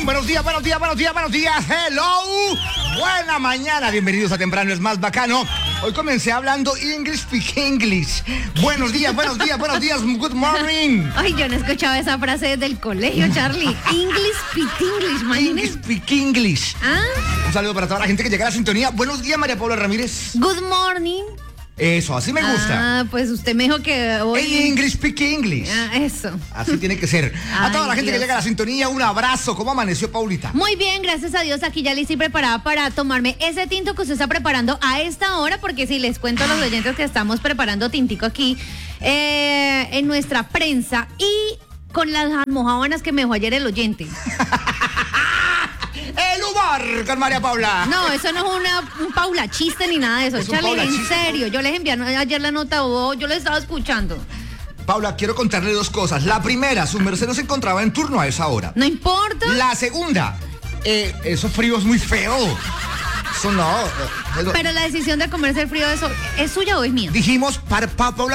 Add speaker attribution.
Speaker 1: buenos días, buenos días, buenos días, buenos días. Hello, buena mañana, bienvenidos a Temprano es Más Bacano. Hoy comencé hablando English Speak English. Buenos días, buenos días, buenos días, good morning.
Speaker 2: Ay, yo no escuchaba esa frase desde el colegio, Charlie. English Speak English, imagínese.
Speaker 1: English Speak English.
Speaker 2: ¿Ah?
Speaker 1: Un saludo para toda la gente que llega a la sintonía. Buenos días, María Paula Ramírez.
Speaker 2: Good morning.
Speaker 1: Eso, así me gusta.
Speaker 2: Ah, pues usted me dijo que hoy...
Speaker 1: English Speak English.
Speaker 2: Ah, eso.
Speaker 1: Así tiene que ser. A toda la gente que
Speaker 2: Dios.
Speaker 1: llega a la sintonía, un abrazo. ¿Cómo amaneció, Paulita?
Speaker 2: Muy bien, gracias a Dios, aquí ya le estoy preparada para tomarme ese tinto que usted está preparando a esta hora, porque si les cuento a los oyentes que estamos preparando tintico aquí en nuestra prensa y con las almojábanas que me dejó ayer el oyente.
Speaker 1: El humor con María Paula.
Speaker 2: No, eso no es un Paula chiste ni nada de eso.
Speaker 1: Es un
Speaker 2: Charlie,
Speaker 1: Paula
Speaker 2: en
Speaker 1: chiste.
Speaker 2: serio, yo les envié ayer la nota, yo lo estaba escuchando.
Speaker 1: Paula, quiero contarle dos cosas. La primera, su merced no se encontraba en turno a esa hora.
Speaker 2: No importa.
Speaker 1: La segunda, eso frío es muy feo. Eso no.
Speaker 2: Pero la decisión de comerse el frío, eso, ¿es suya o es mía?
Speaker 1: Dijimos, Paula